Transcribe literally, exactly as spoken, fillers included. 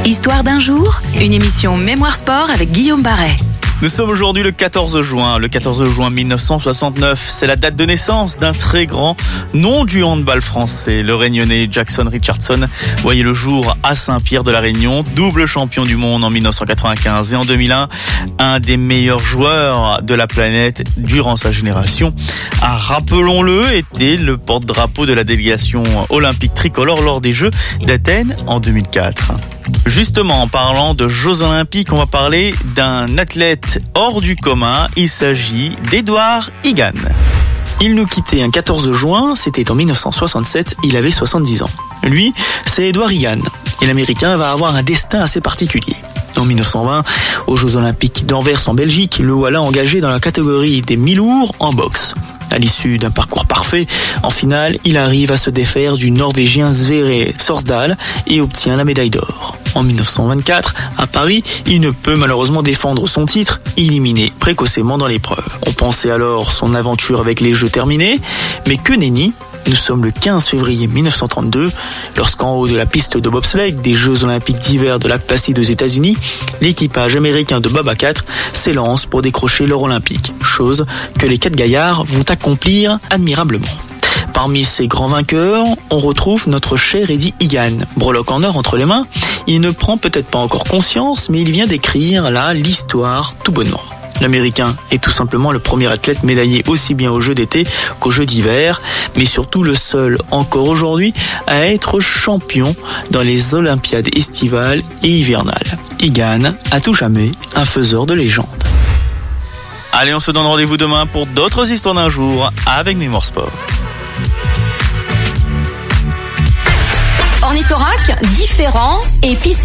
Histoire d'un jour, une émission Mémoire Sport avec Guillaume Barret. Nous sommes aujourd'hui le quatorze juin, le quatorze juin mille neuf cent soixante-neuf. C'est la date de naissance d'un très grand nom du handball français. Le Réunionnais Jackson Richardson voyait le jour à Saint-Pierre de la Réunion, double champion du monde en mille neuf cent quatre-vingt-quinze et en deux mille un, un des meilleurs joueurs de la planète durant sa génération. Ah, rappelons-le, était le porte-drapeau de la délégation olympique tricolore lors des Jeux d'Athènes en deux mille quatre. Justement, en parlant de Jeux Olympiques, on va parler d'un athlète hors du commun. Il s'agit d'Edouard Higan. Il nous quittait un quatorze juin, c'était en mille neuf cent soixante-sept, il avait soixante-dix ans. Lui, c'est Edouard Higan, et l'Américain va avoir un destin assez particulier. En mille neuf cent vingt, aux Jeux Olympiques d'Anvers en Belgique, le voilà engagé dans la catégorie des mi-lourds en boxe. À l'issue d'un parcours parfait, en finale, il arrive à se défaire du Norvégien Sverre Sorsdal et obtient la médaille d'or. En mille neuf cent vingt-quatre, à Paris, il ne peut malheureusement défendre son titre, éliminé précocement dans l'épreuve. On pensait alors son aventure avec les Jeux terminés, mais que nenni, nous sommes le quinze février mille neuf cent trente-deux, lorsqu'en haut de la piste de bobsleigh des Jeux Olympiques d'hiver de Lac Placide aux États-Unis, l'équipage américain de Bob à quatre s'élance pour décrocher l'or olympique, chose que les quatre gaillards vont accomplir admirablement. Parmi ces grands vainqueurs, on retrouve notre cher Eddy Higan. Breloque en or entre les mains, il ne prend peut-être pas encore conscience, mais il vient d'écrire là l'histoire tout bonnement. L'Américain est tout simplement le premier athlète médaillé aussi bien aux Jeux d'été qu'aux Jeux d'hiver, mais surtout le seul encore aujourd'hui à être champion dans les Olympiades estivales et hivernales. Higan, à tout jamais, un faiseur de légende. Allez, on se donne rendez-vous demain pour d'autres histoires d'un jour avec Mémoire Sport. Ornithorac, différent, épicé.